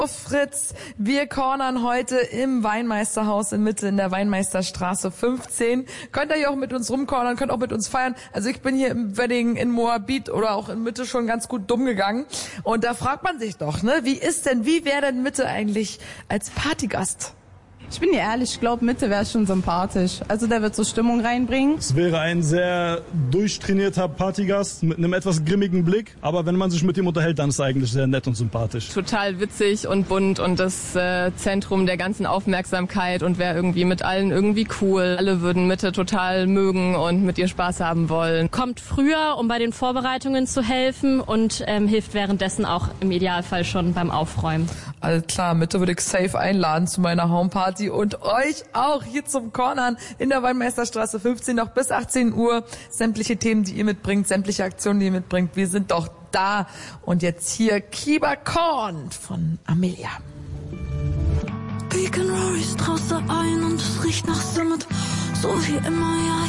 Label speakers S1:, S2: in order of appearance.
S1: Fritz, wir cornern heute im Weinmeisterhaus in Mitte in der Weinmeisterstraße 15. Könnt ihr hier auch mit uns rumcornern, könnt auch mit uns feiern. Also ich bin hier im Wedding in Moabit oder auch in Mitte schon ganz gut dumm gegangen. Und da fragt man sich doch, ne, wie wäre denn Mitte eigentlich als Partygast?
S2: Ich bin dir ehrlich, ich glaube, Mitte wäre schon sympathisch. Also der wird so Stimmung reinbringen.
S3: Es wäre ein sehr durchtrainierter Partygast mit einem etwas grimmigen Blick. Aber wenn man sich mit ihm unterhält, dann ist er eigentlich sehr nett und sympathisch.
S4: Total witzig und bunt und das Zentrum der ganzen Aufmerksamkeit und wäre irgendwie mit allen irgendwie cool. Alle würden Mitte total mögen und mit ihr Spaß haben wollen.
S5: Kommt früher, um bei den Vorbereitungen zu helfen und hilft währenddessen auch im Idealfall schon beim Aufräumen.
S1: Alles klar, Mitte würde ich safe einladen zu meiner Homeparty und euch auch hier zum Cornern in der Weinmeisterstraße 15 noch bis 18 Uhr. Sämtliche Themen, die ihr mitbringt, sämtliche Aktionen, die ihr mitbringt, wir sind doch da. Und jetzt hier Kiba Korn von Amelia.
S6: Beacon Rory straußt ein und es riecht nach Summit, so wie immer, ja,